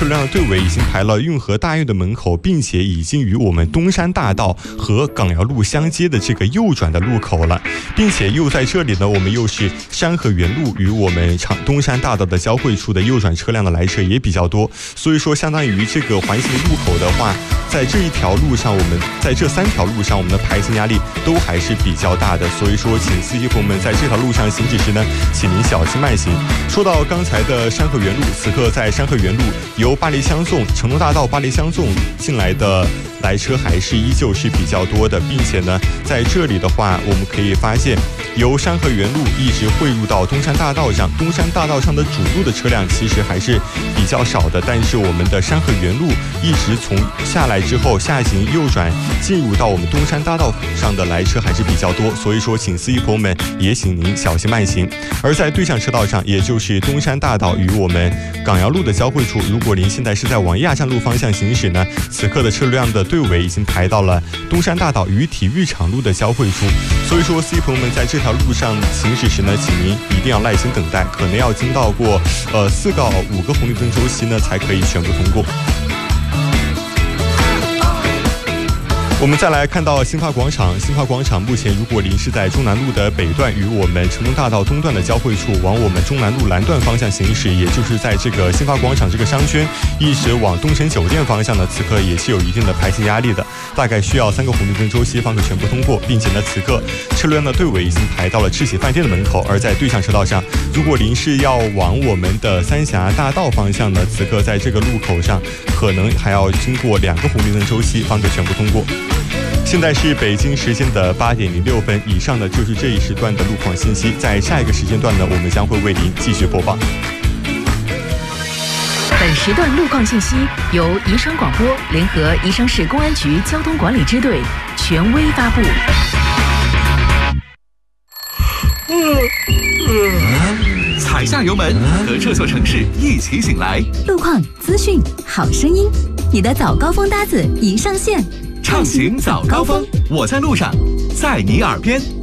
车辆的队尾已经排了运河大院的门口，并且已经与我们东山大道和港窑路相接的这个右转的路口了，并且又在这里呢，我们又是山河园路与我们东山大道的交汇处的右转车辆的来车也比较多，所以说相当于这个环形路口的话，在这一条路上，我们在这3条路上，我们的排行压力都还是比较大的，所以说请司机朋友们在这条路上行驶时呢，请您小心慢行。说到刚才的山河园路，此刻在山河园路由巴黎相送、成都大道巴黎相送进来的来车还是依旧是比较多的，并且呢，在这里的话，我们可以发现由山河园路一直汇入到东山大道上，东山大道上的主路的车辆其实还是比较少的，但是我们的山河园路一直从下来之后下行右转进入到我们东山大道上的来车还是比较多，所以说请司机朋友们也请您小心慢行。而在对向车道上，也就是东山大道与我们港窑路的交汇处，如果您现在是在往亚站路方向行驶呢，此刻的车辆的队尾已经排到了东山大道与体育场路的交汇处，所以说司机朋友们在这条路上行驶时呢，请您一定要耐心等待，可能要经到过4到5个红绿灯周期呢，才可以全部通过。我们再来看到新华广场，新华广场目前如果您是在中南路的北段与我们成东大道东段的交汇处往我们中南路南段方向行驶，也就是在这个新华广场这个商圈一直往东城酒店方向呢，此刻也是有一定的排行压力的，大概需要3个红绿灯周期方可全部通过，并且呢，此刻车辆的队尾已经排到了赤喜饭店的门口。而在对向车道上，如果您是要往我们的三峡大道方向呢，此刻在这个路口上可能还要经过2个红绿灯周期方可全部通过。现在是北京时间的8点06分，以上的就是这一时段的路况信息。在下一个时间段呢，我们将会为您继续播放。 本时段路况信息由宜昌广播联合宜昌市公安局交通管理支队权威发布。 踩下油门，和这座城市一起醒来。 路况、资讯、好声音，你的早高峰搭子已上线。 畅行早高峰，我在路上，在你耳边。